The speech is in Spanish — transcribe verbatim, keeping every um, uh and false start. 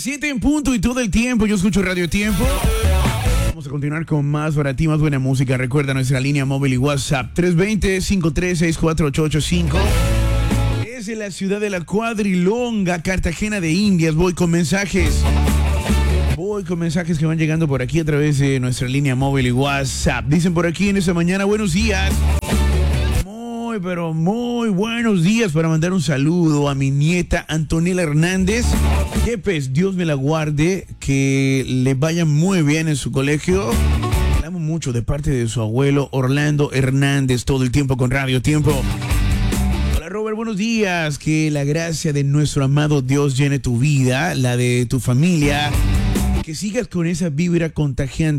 siete en punto y todo el tiempo. Yo escucho Radio Tiempo. Vamos a continuar con más para ti, más buena música. Recuerda nuestra línea móvil y WhatsApp tres dos cero, cinco tres seis, cuatro ocho ocho cinco. Desde la ciudad de la Cuadrilonga, Cartagena de Indias, voy con mensajes. Voy con mensajes que van llegando por aquí a través de nuestra línea móvil y WhatsApp. Dicen por aquí en esta mañana, buenos días. Muy, pero muy buenos días para mandar un saludo a mi nieta Antonella Hernández. Que pues Dios me la guarde, que le vaya muy bien en su colegio. La amo mucho de parte de su abuelo Orlando Hernández, todo el tiempo con Radio Tiempo. Hola Robert, buenos días. Que la gracia de nuestro amado Dios llene tu vida, la de tu familia. Que sigas con esa vibra contagiante